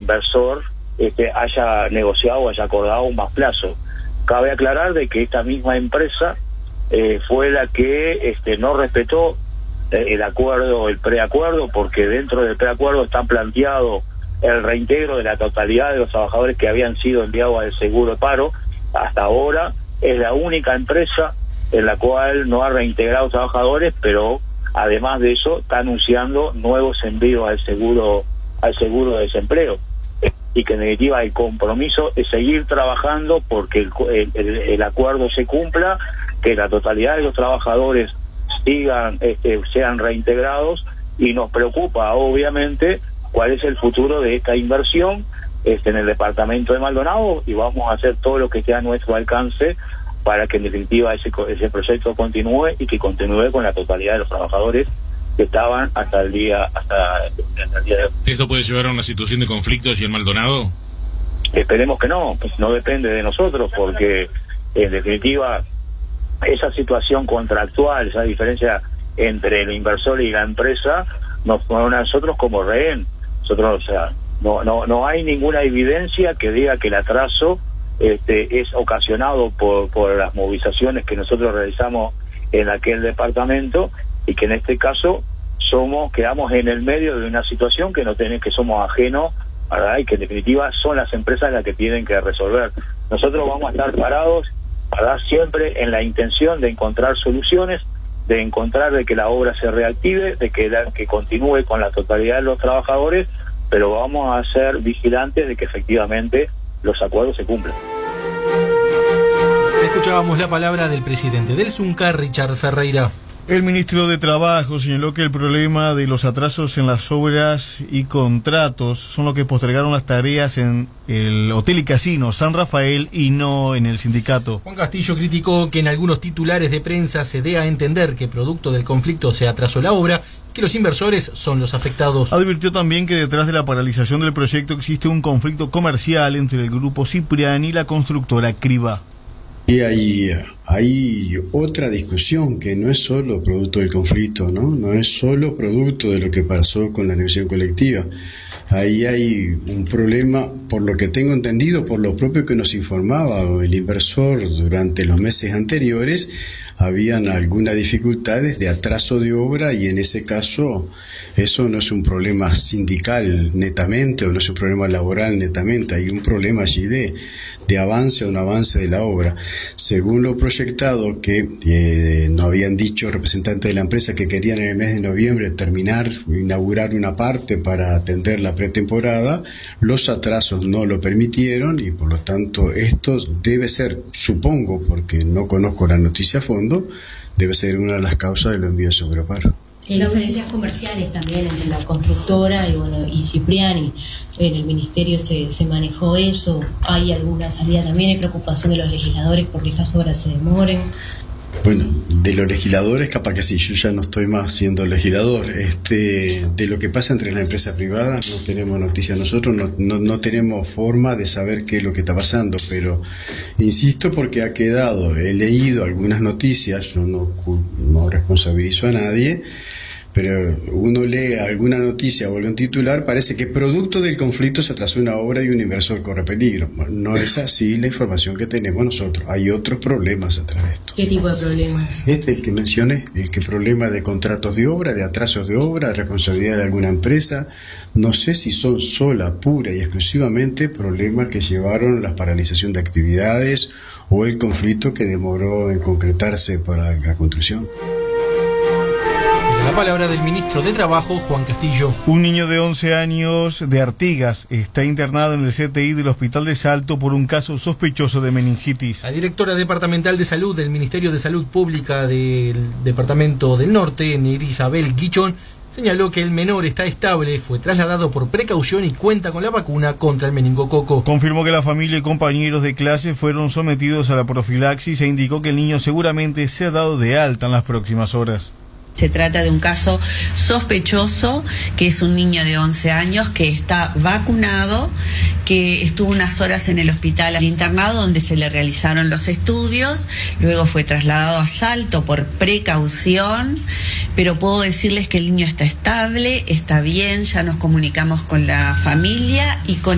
inversor haya negociado o haya acordado un más plazo. Cabe aclarar de que esta misma empresa fue la que no respetó el acuerdo, el preacuerdo, porque dentro del preacuerdo está planteado el reintegro de la totalidad de los trabajadores que habían sido enviados al seguro de paro. Hasta ahora es la única empresa en la cual no ha reintegrado trabajadores, pero además de eso está anunciando nuevos envíos al seguro de desempleo, y que en definitiva el compromiso es seguir trabajando porque el acuerdo se cumpla, que la totalidad de los trabajadores sean reintegrados, y nos preocupa obviamente cuál es el futuro de esta inversión en el departamento de Maldonado, y vamos a hacer todo lo que esté a nuestro alcance para que en definitiva ese proyecto continúe, y que continúe con la totalidad de los trabajadores que estaban hasta el día de hoy. ¿Esto puede llevar a una situación de conflicto allí en Maldonado? Esperemos que no, pues no depende de nosotros, porque en definitiva esa situación contractual, esa diferencia entre el inversor y la empresa, nos pone a nosotros como rehén. Nosotros, o sea, no hay ninguna evidencia que diga que el atraso es ocasionado por las movilizaciones que nosotros realizamos en aquel departamento, y que en este caso quedamos en el medio de una situación que que somos ajenos, ¿verdad? Y que en definitiva son las empresas las que tienen que resolver. Nosotros vamos a estar parados, ¿verdad?, siempre en la intención de encontrar soluciones, de encontrar de que la obra se reactive, de que continúe con la totalidad de los trabajadores, pero vamos a ser vigilantes de que efectivamente los acuerdos se cumplan. Escuchábamos la palabra del presidente del Zunca, Richard Ferreira. El ministro de Trabajo señaló que el problema de los atrasos en las obras y contratos son los que postergaron las tareas en el Hotel y Casino San Rafael y no en el sindicato. Juan Castillo criticó que en algunos titulares de prensa se dé a entender que producto del conflicto se atrasó la obra, que los inversores son los afectados. Advirtió también que detrás de la paralización del proyecto existe un conflicto comercial entre el grupo Cipriani y la constructora Criba. Y hay otra discusión que no es solo producto del conflicto, no es solo producto de lo que pasó con la negociación colectiva. Ahí hay un problema, por lo que tengo entendido, por lo propio que nos informaba el inversor durante los meses anteriores, habían algunas dificultades de atraso de obra, y en ese caso eso no es un problema sindical netamente, o no es un problema laboral netamente, hay un problema allí de avance o no avance de la obra. Según lo proyectado, que nos habían dicho representantes de la empresa que querían en el mes de noviembre inaugurar una parte para atender la pretemporada, los atrasos no lo permitieron, y por lo tanto esto debe ser, supongo, porque no conozco la noticia a fondo, debe ser una de las causas del envío sobre paro. Hay diferencias comerciales también entre la constructora y Cipriani. En el ministerio se manejó eso. Hay alguna salida también, hay preocupación de los legisladores porque estas obras se demoren. Bueno, de los legisladores capaz que sí, yo ya no estoy más siendo legislador. De lo que pasa entre las empresas privadas no tenemos noticias nosotros, no tenemos forma de saber qué es lo que está pasando, pero insisto porque ha quedado, he leído algunas noticias, yo no responsabilizo a nadie, pero uno lee alguna noticia o algún titular, parece que producto del conflicto se atrasó una obra y un inversor corre peligro. Bueno, no es así la información que tenemos nosotros. Hay otros problemas atrás de esto. ¿Qué tipo de problemas? El que mencioné, problema de contratos de obra, de atrasos de obra, responsabilidad de alguna empresa. No sé si son sola, pura y exclusivamente problemas que llevaron la paralización de actividades o el conflicto que demoró en concretarse para la construcción. La palabra del ministro de Trabajo, Juan Castillo. Un niño de 11 años de Artigas está internado en el CTI del Hospital de Salto por un caso sospechoso de meningitis. La directora departamental de salud del Ministerio de Salud Pública del Departamento del Norte, Isabel Guichón, señaló que el menor está estable, fue trasladado por precaución y cuenta con la vacuna contra el meningococo. Confirmó que la familia y compañeros de clase fueron sometidos a la profilaxis e indicó que el niño seguramente se ha dado de alta en las próximas horas. Se trata de un caso sospechoso, que es un niño de 11 años que está vacunado, que estuvo unas horas en el hospital internado donde se le realizaron los estudios, luego fue trasladado a Salto por precaución, pero puedo decirles que el niño está estable, está bien, ya nos comunicamos con la familia y con